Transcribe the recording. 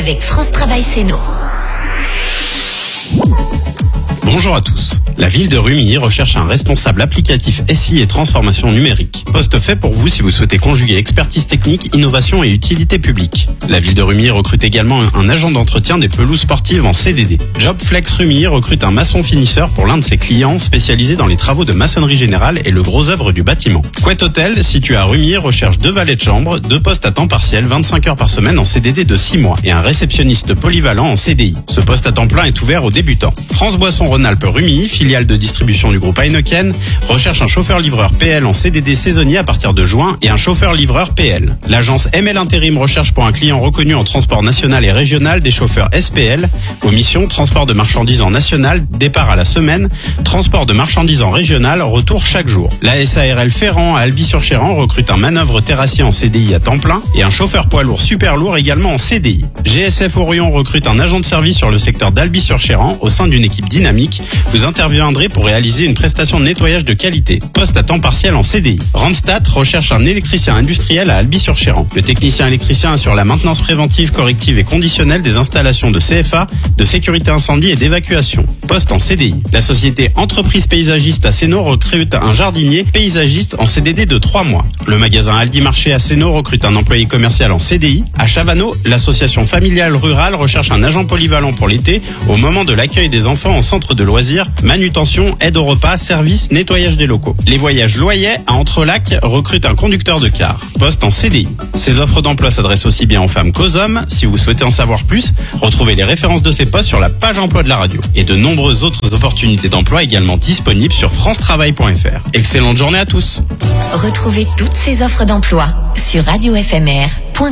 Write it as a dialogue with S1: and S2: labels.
S1: avec France Travail Séno.
S2: Bonjour à tous. La ville de Rumilly recherche un responsable applicatif SI et transformation numérique. Poste fait pour vous si vous souhaitez conjuguer expertise technique, innovation et utilité publique. La ville de Rumilly recrute également un agent d'entretien des pelouses sportives en CDD. Jobflex Rumilly recrute un maçon finisseur pour l'un de ses clients spécialisé dans les travaux de maçonnerie générale et le gros œuvre du bâtiment. Couette Hôtel, situé à Rumilly, recherche 2 valets de chambre, 2 postes à temps partiel, 25 heures par semaine en CDD de 6 mois et un réceptionniste polyvalent en CDI. Ce poste à temps plein est ouvert aux débutants. France Boisson Rhône-Alpes Rumilly, filiale de distribution du groupe Heineken, recherche un chauffeur-livreur PL en CDD saisonnier à partir de juin et un chauffeur-livreur PL. L'agence ML Intérim recherche pour un client reconnu en transport national et régional des chauffeurs SPL aux missions transport de marchandises en national, départ à la semaine, transport de marchandises en régional, retour chaque jour. La SARL Ferrand à Alby-sur-Chéran recrute un manœuvre terrassier en CDI à temps plein et un chauffeur poids lourd super lourd également en CDI. GSF Orion recrute un agent de service sur le secteur d'Alby-sur-Chéran au sein d'une équipe dynamique. Vous interviendrez pour réaliser une prestation de nettoyage de qualité. Poste à temps partiel en CDI. Randstad recherche un électricien industriel à Alby-sur-Chéran. Le technicien électricien assure la maintenance préventive, corrective et conditionnelle des installations de CFA, de sécurité incendie et d'évacuation. Poste en CDI. La société Entreprise Paysagiste à Séno recrute un jardinier paysagiste en CDD de 3 mois. Le magasin Aldi Marché à Séno recrute un employé commercial en CDI. À Chavano, l'association familiale rurale recherche un agent polyvalent pour l'été au moment de l'accueil des enfants en centre de loisirs, manutention, aide au repas, service, nettoyage des locaux. Les voyages Loyais à Entrelacs recrutent un conducteur de car. Poste en CDI. Ces offres d'emploi s'adressent aussi bien aux femmes qu'aux hommes. Si vous souhaitez en savoir plus, retrouvez les références de ces postes sur la page emploi de la radio. Et de nombreuses autres opportunités d'emploi également disponibles sur francetravail.fr. Excellente journée à tous.
S1: Retrouvez toutes ces offres d'emploi sur radiofmr.com.